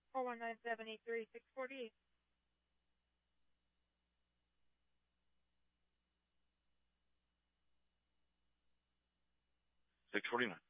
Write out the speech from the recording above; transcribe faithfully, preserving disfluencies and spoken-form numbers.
four one nine seven eight three six four eight. six forty-nine.